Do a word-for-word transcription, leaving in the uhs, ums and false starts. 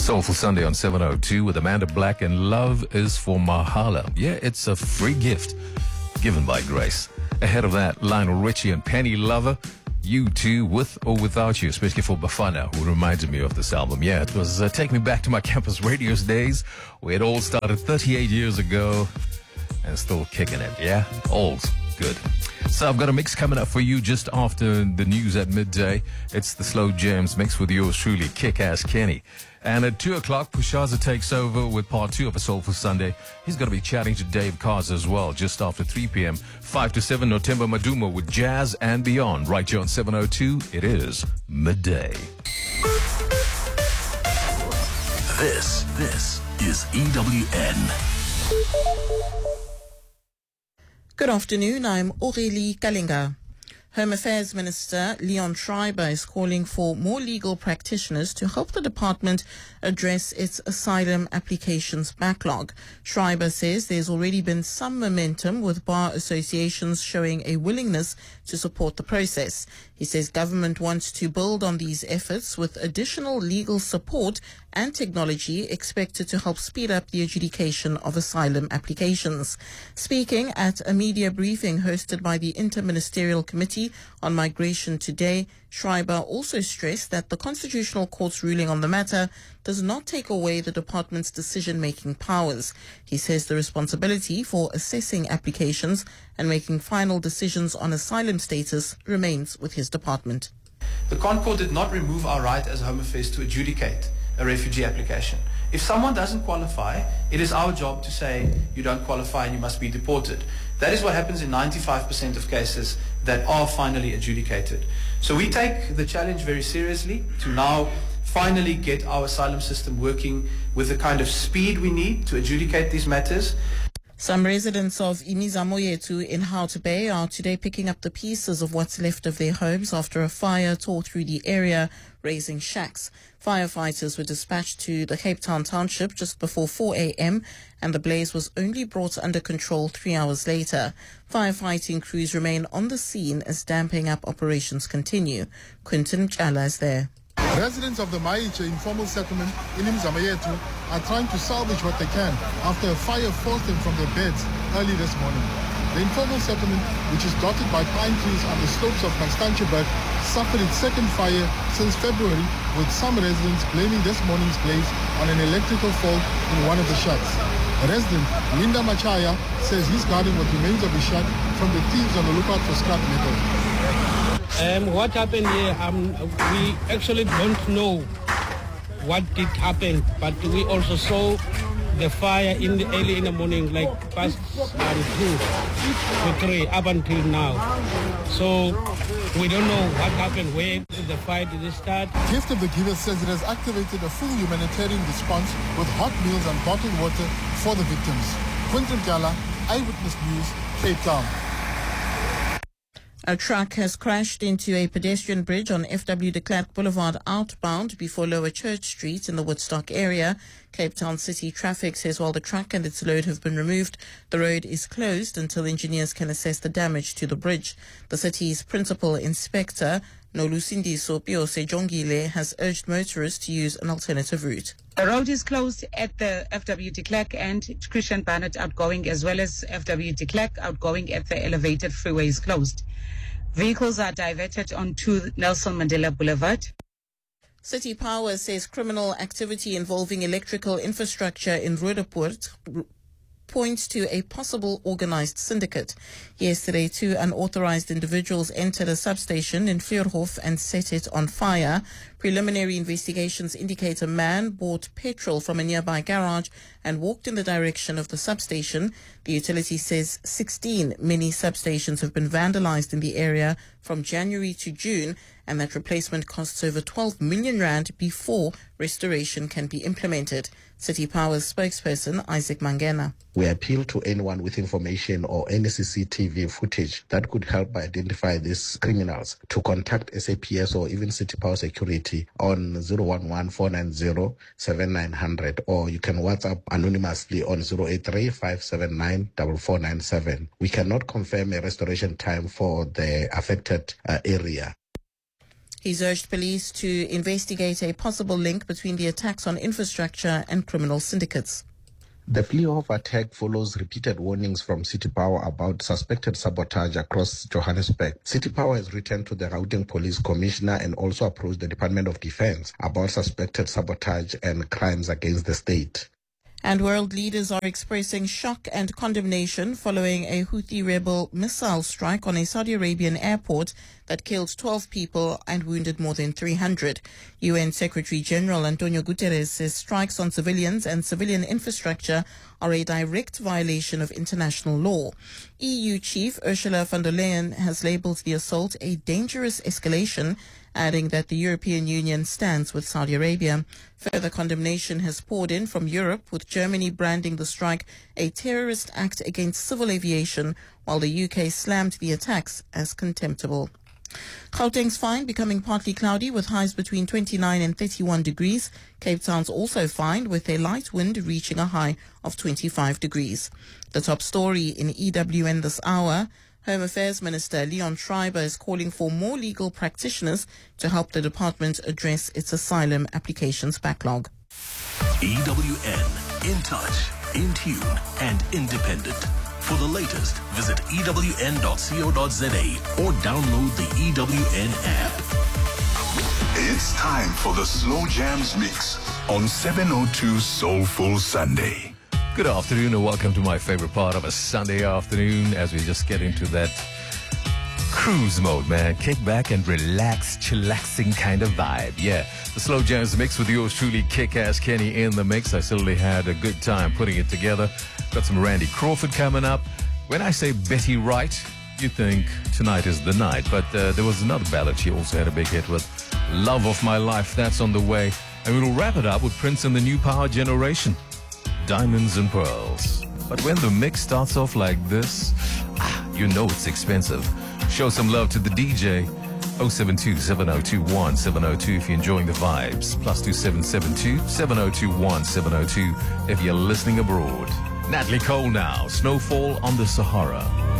Soulful Sunday on seven oh two with Amanda Black, and Love is for Mahala. Yeah, it's a free gift given by grace. Ahead of that, Lionel Richie and Penny Lover, You Too, With or Without You, especially for Bafana, who reminded me of this album. Yeah, it was uh, taking me back to my campus radios days, where it all started thirty-eight years ago and still kicking it. Yeah, all's good. So I've got a mix coming up for you just after the news at midday. It's the Slow Jams mix with yours truly, Kick-Ass Kenny. And at two o'clock, Pushaza takes over with part two of A Soulful Sunday. He's going to be chatting to Dave Cars as well, just after three p.m. five to seven, Notemba Maduma with Jazz and Beyond. Right here on seven oh two, it is midday. This, this is E W N. Good afternoon, I'm Aurélie Kalinga. Home Affairs Minister Leon Schreiber is calling for more legal practitioners to help the department address its asylum applications backlog. Schreiber says there's already been some momentum, with bar associations showing a willingness to support the process. He says government wants to build on these efforts with additional legal support and technology expected to help speed up the adjudication of asylum applications. Speaking at a media briefing hosted by the Interministerial Committee on Migration today, Schreiber also stressed that the Constitutional Court's ruling on the matter does not take away the department's decision-making powers. He says the responsibility for assessing applications and making final decisions on asylum status remains with his department. The Con Court did not remove our right as Home Affairs to adjudicate a refugee application. If someone doesn't qualify, it is our job to say you don't qualify and you must be deported. That is what happens in ninety-five percent of cases that are finally adjudicated. So we take the challenge very seriously to now finally get our asylum system working with the kind of speed we need to adjudicate these matters. Some residents of Imizamoyetu in Hout Bay are today picking up the pieces of what's left of their homes after a fire tore through the area, raising shacks. Firefighters were dispatched to the Cape Town township just before four a.m. and the blaze was only brought under control three hours later. Firefighting crews remain on the scene as damping up operations continue. Quinton Chala is there. Residents of the Maiche informal settlement in Imzamayetu are trying to salvage what they can after a fire forced them from their beds early this morning. The informal settlement, which is dotted by pine trees on the slopes of Constantiaberg, suffered its second fire since February, with some residents blaming this morning's blaze on an electrical fault in one of the shacks. Resident Linda Machaya says he's guarding what remains of the shack from the thieves on the lookout for scrap metal. Um, what happened here, um, we actually don't know what did happen, but we also saw the fire in the early in the morning, like past um, two to three, up until now. So we don't know what happened, where the fire did it start. Gift of the Giver says it has activated a full humanitarian response with hot meals and bottled water for the victims. Quinton Gala, Eyewitness News, Cape Town. A truck has crashed into a pedestrian bridge on F W de Klerk Boulevard outbound before Lower Church Street in the Woodstock area. Cape Town City Traffic says while the truck and its load have been removed, the road is closed until engineers can assess the damage to the bridge. The city's principal inspector, Nolusindiso Piose Jongile, has urged motorists to use an alternative route. The road is closed at the F W de Klerk and Christian Barnett outgoing, as well as F W de Klerk outgoing at the elevated freeway is closed. Vehicles are diverted onto Nelson Mandela Boulevard. City Power says criminal activity involving electrical infrastructure in Roodepoort points to a possible organized syndicate. Yesterday, two unauthorized individuals entered a substation in Vuurhof and set it on fire. Preliminary investigations indicate a man bought petrol from a nearby garage and walked in the direction of the substation. The utility says sixteen mini substations have been vandalized in the area from January to June, and that replacement costs over twelve million rand before restoration can be implemented. City Power's spokesperson, Isaac Mangena. We appeal to anyone with information or any C C T V footage that could help identify these criminals to contact S A P S or even City Power Security on zero one one four nine zero seven nine zero zero, or you can WhatsApp anonymously on zero eight three five seven nine four four nine seven. We cannot confirm a restoration time for the affected uh, area. He's urged police to investigate a possible link between the attacks on infrastructure and criminal syndicates. The Vliehof attack follows repeated warnings from City Power about suspected sabotage across Johannesburg. City Power has written to the Gauteng Police Commissioner and also approached the Department of Defense about suspected sabotage and crimes against the state. And world leaders are expressing shock and condemnation following a Houthi rebel missile strike on a Saudi Arabian airport that killed twelve people and wounded more than three hundred. U N Secretary General Antonio Guterres says strikes on civilians and civilian infrastructure are a direct violation of international law. E U Chief Ursula von der Leyen has labelled the assault a dangerous escalation, adding that the European Union stands with Saudi Arabia. Further condemnation has poured in from Europe, with Germany branding the strike a terrorist act against civil aviation, while the U K slammed the attacks as contemptible. Gauteng's fine becoming partly cloudy with highs between twenty-nine and thirty-one degrees. Cape Town's also fine with a light wind reaching a high of twenty-five degrees. The top story in E W N this hour: Home Affairs Minister Leon Schreiber is calling for more legal practitioners to help the department address its asylum applications backlog. E W N, in touch, in tune, and independent. For the latest, visit E W N dot co dot za or download the E W N app. It's time for the Slow Jams Mix on seven oh two Soulful Sunday. Good afternoon and welcome to my favorite part of a Sunday afternoon as we just get into that cruise mode, man. Kick back and relax, chillaxing kind of vibe. Yeah, the Slow Jams Mix with yours truly, Kick-Ass Kenny in the mix. I certainly had a good time putting it together. Got some Randy Crawford coming up. When I say Betty Wright, you think tonight is the night. But uh, there was another ballad she also had a big hit with, Love of My Life. That's on the way. And we'll wrap it up with Prince and the New Power Generation, Diamonds and Pearls. But when the mix starts off like this, ah, you know it's expensive. Show some love to the D J. oh seven two, seven oh two, one seven oh two if you're enjoying the vibes. Plus two seven seven two, seven oh two, one seven oh two if you're listening abroad. Natalie Cole now, Snowfall on the Sahara.